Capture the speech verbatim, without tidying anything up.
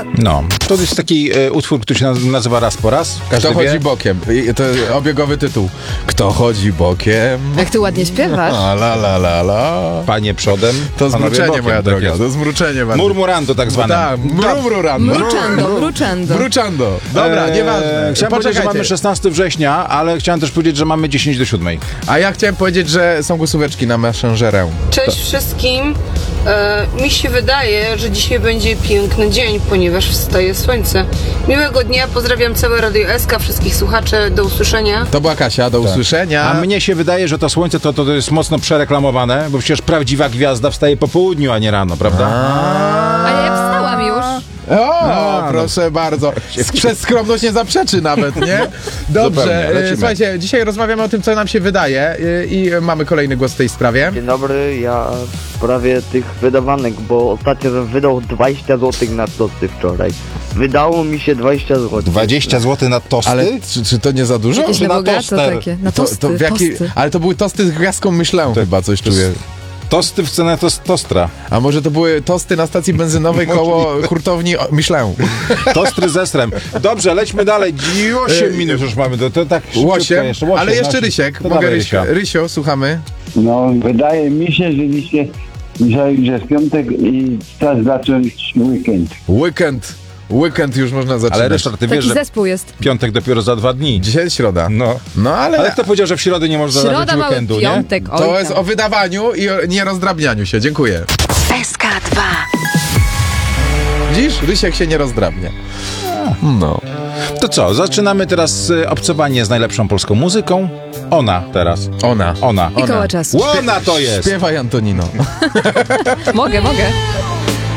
No, No, to jest taki e, utwór, który się naz- nazywa Raz po raz. Każdy Kto wie. chodzi bokiem? I to obiegowy tytuł. Kto chodzi bokiem? jak ty ładnie śpiewasz. A, la, la, la, la. Panie przodem, To panowie zmruczenie, bokiem, moja tak droga. jest. To zmruczenie. bardzo. Murmurando tak zwane. Tak, mrumrurando. Mruczendo, mruczendo. Mruczando. Dobra, Eee, nieważne. Chciałem powiedzieć, że Poczekajcie. mamy szesnastego września, ale chciałem też powiedzieć, że mamy dziesięć do siódmej. A ja chciałem powiedzieć, że są głosóweczki na Messengerę. Cześć wszystkim. E, mi się wydaje, że dzisiaj będzie piękny dzień, ponieważ wstaje słońce. Miłego dnia, pozdrawiam całe Radio S K, wszystkich słuchaczy, do usłyszenia. To była Kasia, do usłyszenia. A mnie się wydaje, że to słońce to, to, to jest mocno przereklamowane, bo przecież prawdziwa gwiazda wstaje po południu, a nie rano, prawda? A ja wstałam już. O, A, proszę bardzo. Przez skromność nie zaprzeczy nawet, nie? Dobrze, Zupełnie, e, lecimy. słuchajcie, dzisiaj rozmawiamy o tym, co nam się wydaje e, i mamy kolejny głos w tej sprawie. Dzień dobry, ja w sprawie tych wydawanek, bo ostatnio bym wydał dwadzieścia złotych na tosty wczoraj. Wydało mi się dwadzieścia złotych. dwadzieścia złotych na tosty? Ale czy, czy to nie za dużo? Jakieś na na bogato toster. takie. Na To, tosty, to w jaki, tosty. ale to były tosty z gwiazdką myślę, chyba coś czuję. Tosty w cenę to tostra. A może to były tosty na stacji benzynowej koło hurtowni myślę. Tostry z estrem. Dobrze, lećmy dalej. osiem minut już mamy. To, to tak szybciutko Łosiem, jeszcze. Łosiem, ale jeszcze no, Rysiek. to Mogę dawaj, Ryśka. Rysia. Rysio, słuchamy. No, wydaje mi się, że dzisiaj, że, że w piątek i czas zacząć weekend. Weekend. Weekend już można zaczynać. Ale Ryszard, ty wiesz, Taki że zespół jest. piątek dopiero za dwa dni. Dzisiaj jest środa. No. No ale, Ale kto powiedział, że w środę nie można Środa, zacząć mały weekendu, nie? piątek. Oj, to tam. jest o wydawaniu i o nierozdrabnianiu się. Dziękuję. S K dwa. Widzisz? Rysiek się nie rozdrabnia. No. To co, zaczynamy teraz y, obcowanie z najlepszą polską muzyką. Ona teraz. Ona. Ona. I koło czasu. Ona to jest! Śpiewaj, Antonino. Mogę, mogę.